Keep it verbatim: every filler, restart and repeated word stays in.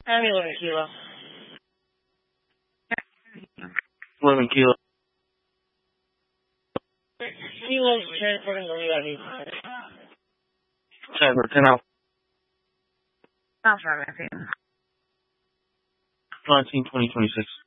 I'm eleven kilo. eleven kilo. Kilo transporting the lead. Cyber ten out. Alpha, Matthew. nineteen twenty twenty-six.